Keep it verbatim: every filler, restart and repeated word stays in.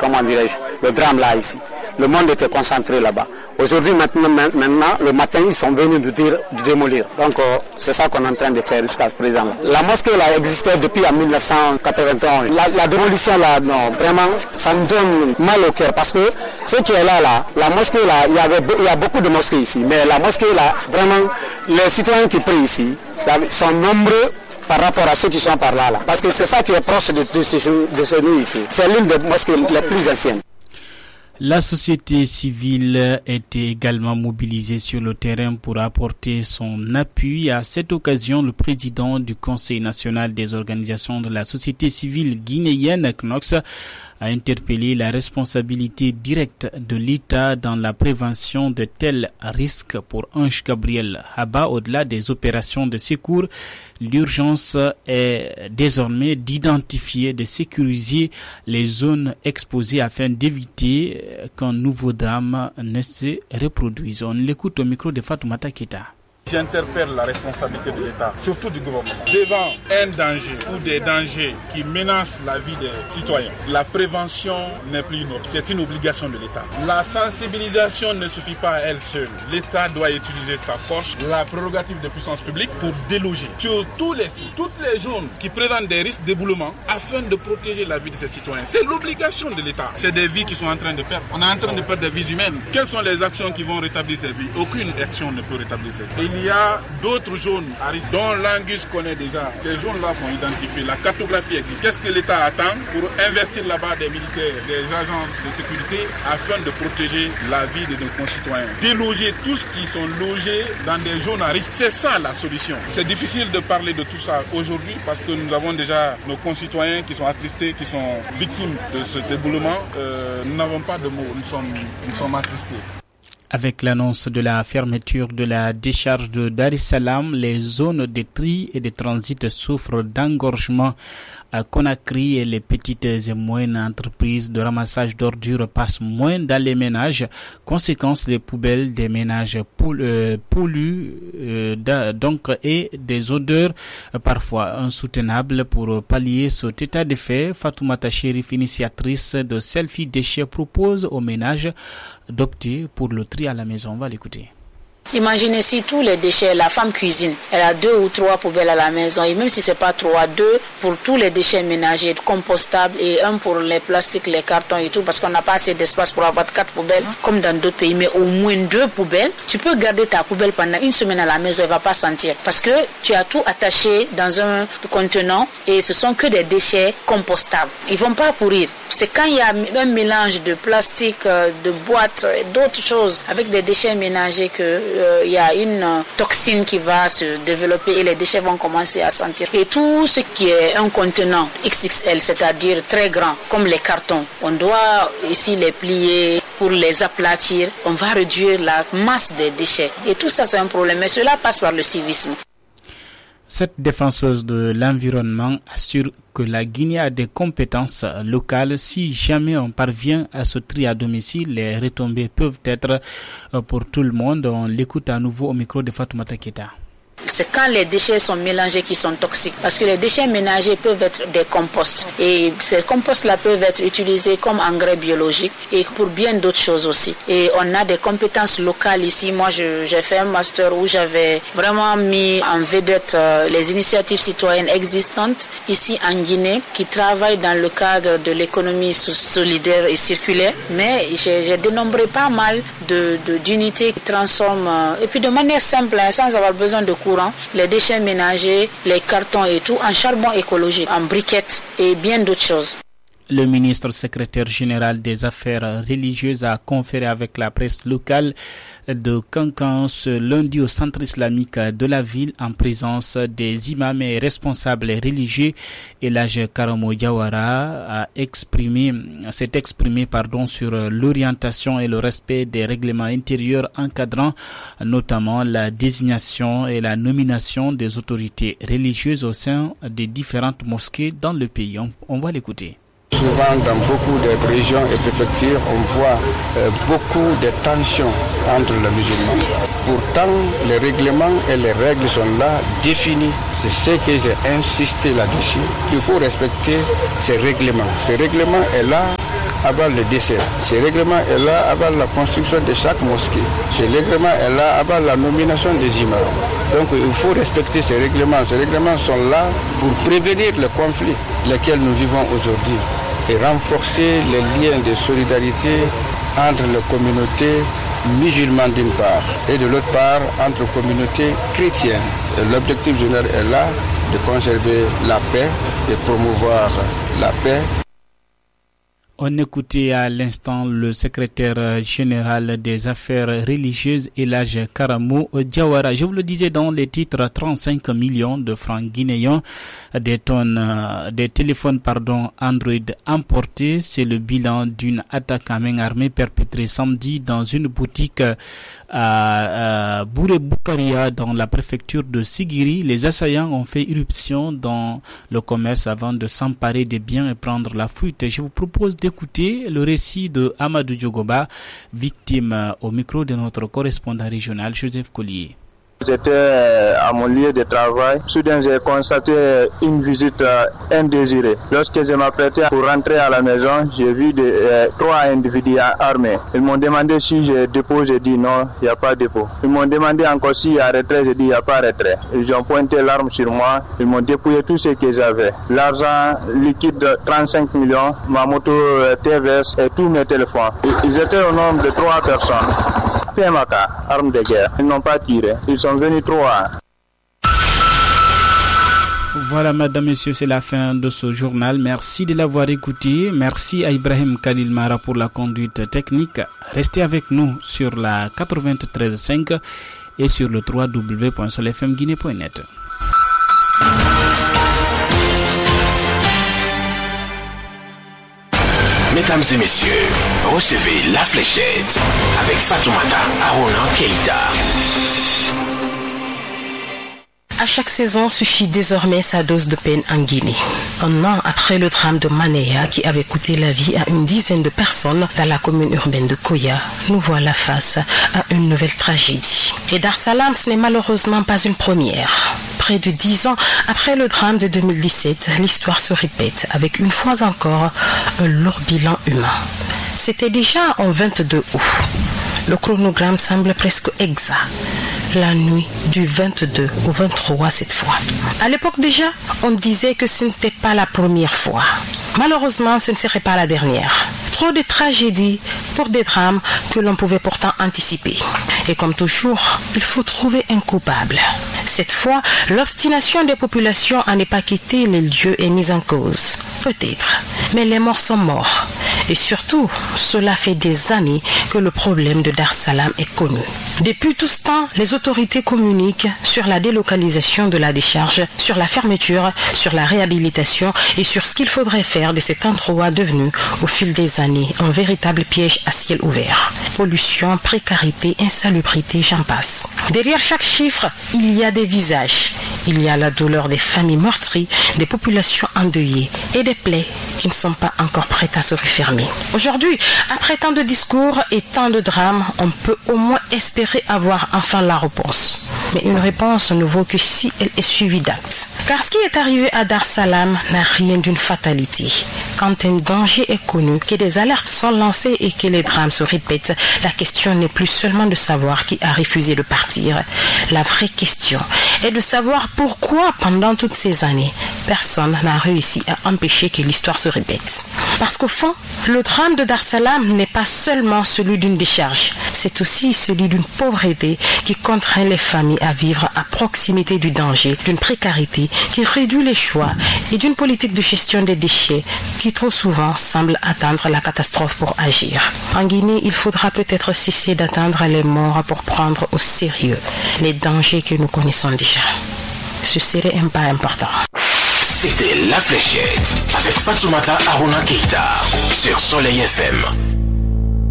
comment dirais-je, le drame là ici. Le monde était concentré là-bas. Aujourd'hui, maintenant, maintenant, le matin, ils sont venus de dire de démolir. Donc, euh, c'est ça qu'on est en train de faire jusqu'à présent. La mosquée là existait depuis en dix-neuf cent quatre-vingt-onze. La, la démolition là, non, vraiment, ça me donne mal au cœur parce que ce qui est là, là, la mosquée là, il y avait, il y a beaucoup de mosquées ici, mais la mosquée là, vraiment, les citoyens qui prient ici, ça, sont nombreux par rapport à ceux qui sont par là, là. Parce que c'est ça qui est proche de, de, de, de celui ici. C'est l'une des mosquées les plus anciennes. La société civile était également mobilisée sur le terrain pour apporter son appui. À cette occasion, le président du Conseil national des organisations de la société civile guinéenne, C N O X, a interpellé la responsabilité directe de l'État dans la prévention de tels risques. Pour Ange Gabriel Haba, au-delà des opérations de secours, l'urgence est désormais d'identifier, de sécuriser les zones exposées afin d'éviter qu'un nouveau drame ne se reproduise. On l'écoute au micro de Fatoumata Keita. J'interpelle la responsabilité de l'État, surtout du gouvernement. Devant un danger ou des dangers qui menacent la vie des citoyens, la prévention n'est plus une autre, c'est une obligation de l'État. La sensibilisation ne suffit pas à elle seule. L'État doit utiliser sa force, la prérogative de puissance publique pour déloger sur tous les sites, toutes les zones qui présentent des risques d'éboulement afin de protéger la vie de ces citoyens. C'est l'obligation de l'État. C'est des vies qui sont en train de perdre. On est en train de perdre des vies humaines. Quelles sont les actions qui vont rétablir ces vies? Aucune action ne peut rétablir ces vies. Il y a d'autres zones à risque dont l'Angus connaît déjà. Ces zones-là vont identifier. La cartographie existe. Qu'est-ce que l'État attend pour investir là-bas des militaires, des agents de sécurité afin de protéger la vie de nos concitoyens? Déloger tous qui sont logés dans des zones à risque. C'est ça la solution. C'est difficile de parler de tout ça aujourd'hui parce que nous avons déjà nos concitoyens qui sont attristés, qui sont victimes de cet éboulement. Euh, nous n'avons pas de mots. Nous sommes, nous sommes attristés. Avec l'annonce de la fermeture de la décharge de Dar es Salaam, les zones de tri et de transit souffrent d'engorgement. À Conakry, et les petites et moyennes entreprises de ramassage d'ordures passent moins dans les ménages. Conséquence, les poubelles des ménages polluent, euh, donc, et des odeurs euh, parfois insoutenables. Pour pallier cet état de fait, Fatoumata Chérif, initiatrice de Selfie Déchets, propose aux ménages d'opter pour le tri à la maison. On va l'écouter. Imaginez si tous les déchets, la femme cuisine, elle a deux ou trois poubelles à la maison, et même si c'est pas trois, deux pour tous les déchets ménagers, compostables, et un pour les plastiques, les cartons et tout, parce qu'on n'a pas assez d'espace pour avoir quatre poubelles, comme dans d'autres pays, mais au moins deux poubelles. Tu peux garder ta poubelle pendant une semaine à la maison, elle va pas sentir, parce que tu as tout attaché dans un contenant, et ce sont que des déchets compostables. Ils vont pas pourrir. C'est quand il y a un mélange de plastique, de boîtes, d'autres choses, avec des déchets ménagers que il y a une toxine qui va se développer et les déchets vont commencer à sentir. Et tout ce qui est un contenant X X L, c'est-à-dire très grand, comme les cartons, on doit ici les plier pour les aplatir. On va réduire la masse des déchets. Et tout ça, c'est un problème. Mais cela passe par le civisme. Cette défenseuse de l'environnement assure que la Guinée a des compétences locales. Si jamais on parvient à ce tri à domicile, les retombées peuvent être pour tout le monde. On l'écoute à nouveau au micro de Fatoumata Keita. C'est quand les déchets sont mélangés qui sont toxiques. Parce que les déchets ménagers peuvent être des composts. Et ces composts-là peuvent être utilisés comme engrais biologiques et pour bien d'autres choses aussi. Et on a des compétences locales ici. Moi, je, j'ai fait un master où j'avais vraiment mis en vedette euh, les initiatives citoyennes existantes ici en Guinée qui travaillent dans le cadre de l'économie solidaire et circulaire. Mais j'ai, j'ai dénombré pas mal de, de, d'unités qui transforment, euh, et puis de manière simple, hein, sans avoir besoin de courant, les déchets ménagers, les cartons et tout, en charbon écologique, en briquettes et bien d'autres choses. Le ministre secrétaire général des Affaires religieuses a conféré avec la presse locale de Kankan ce lundi au centre islamique de la ville en présence des imams et responsables religieux. Elhadj Karamo Diawara a exprimé, s'est exprimé pardon, sur l'orientation et le respect des règlements intérieurs encadrant notamment la désignation et la nomination des autorités religieuses au sein des différentes mosquées dans le pays. On, on va l'écouter. Souvent, dans beaucoup de régions et préfectures, on voit euh, beaucoup de tensions entre les musulmans. Pourtant, les règlements et les règles sont là, définis. C'est ce que j'ai insisté là-dessus. Il faut respecter ces règlements. Ce règlement est là avant le décès. Ce règlement est là avant la construction de chaque mosquée. Ce règlement est là avant la nomination des imams. Donc il faut respecter ces règlements. Ces règlements sont là pour prévenir les conflits lesquels nous vivons aujourd'hui et renforcer les liens de solidarité entre les communautés musulmanes d'une part et de l'autre part entre communautés chrétiennes. Et l'objectif général est là de conserver la paix, de promouvoir la paix. On écoutait à l'instant le secrétaire général des affaires religieuses Elhadj Karamou Diawara. Je vous le disais dans les titres, trente-cinq millions de francs guinéens, des tonnes, des téléphones pardon, Android emportés. C'est le bilan d'une attaque à main armée perpétrée samedi dans une boutique à, à Bouré-Boukaria dans la préfecture de Sigiri. Les assaillants ont fait irruption dans le commerce avant de s'emparer des biens et prendre la fuite. Je vous propose d'écouter le récit de Amadou Diogoba, victime au micro de notre correspondant régional Joseph Collier. J'étais à mon lieu de travail. Soudain, j'ai constaté une visite indésirée. Lorsque je m'apprêtais pour rentrer à la maison, j'ai vu des, euh, trois individus armés. Ils m'ont demandé si j'ai dépôt. J'ai dit non, il n'y a pas de dépôt. Ils m'ont demandé encore s'il y a retrait. J'ai dit il n'y a pas retrait. Ils ont pointé l'arme sur moi. Ils m'ont dépouillé tout ce que j'avais. L'argent liquide de trente-cinq millions, ma moto T V S et tous mes téléphones. Ils étaient au nombre de trois personnes. P M A K, armes de guerre. Ils n'ont pas tiré. Ils sont venus trois. Voilà, madame, messieurs, c'est la fin de ce journal. Merci de l'avoir écouté. Merci à Ibrahim Khalil Mara pour la conduite technique. Restez avec nous sur la quatre-vingt-treize virgule cinq et sur le w w w point sol f m guinée point net. Mesdames et messieurs, recevez La Fléchette avec Fatoumata Arona Keïta. À chaque saison suffit désormais sa dose de peine en Guinée. Un an après le drame de Manéa qui avait coûté la vie à une dizaine de personnes dans la commune urbaine de Koya, nous voilà face à une nouvelle tragédie. Et Dar Salam, ce n'est malheureusement pas une première. Près de dix ans après le drame de deux mille dix-sept, l'histoire se répète avec une fois encore un lourd bilan humain. C'était déjà en vingt-deux août. Le chronogramme semble presque exact. La nuit du vingt-deux au vingt-trois cette fois. À l'époque déjà, on disait que ce n'était pas la première fois. Malheureusement, ce ne serait pas la dernière. Trop de tragédies pour des drames que l'on pouvait pourtant anticiper. Et comme toujours, il faut trouver un coupable. Cette fois, l'obstination des populations à ne pas quitter les lieux est mise en cause. Peut-être. Mais les morts sont morts. Et surtout, cela fait des années que le problème de Dar Salam est connu. Depuis tout ce temps, les autorités communiquent sur la délocalisation de la décharge, sur la fermeture, sur la réhabilitation et sur ce qu'il faudrait faire de cet endroit devenu, au fil des années, un véritable piège à ciel ouvert. Pollution, précarité, insalubrité, j'en passe. Derrière chaque chiffre, il y a des visages. Il y a la douleur des familles meurtries, des populations endeuillées et des plaies qui ne sont pas encore prêtes à se refermer. Aujourd'hui, après tant de discours et tant de drames, on peut au moins espérer avoir enfin la réponse. Mais une réponse ne vaut que si elle est suivie d'actes. Car ce qui est arrivé à Dar Salam n'a rien d'une fatalité. Quand un danger est connu, que des alertes sont lancées et que les drames se répètent, la question n'est plus seulement de savoir qui a refusé de partir. La vraie question est de savoir pourquoi, pendant toutes ces années, personne n'a réussi à empêcher que l'histoire se répète. Parce qu'au fond, le drame de Dar Salam n'est pas seulement celui d'une décharge, c'est aussi celui d'une pauvreté qui contraint les familles à vivre à proximité du danger, d'une précarité qui réduit les choix et d'une politique de gestion des déchets qui trop souvent semble attendre la catastrophe pour agir. En Guinée, il faudra peut-être cesser d'attendre les morts pour prendre au sérieux les dangers que nous connaissons déjà. Ce serait un pas important. C'était La Fléchette avec Fatoumata Arona Keïta sur Soleil F M.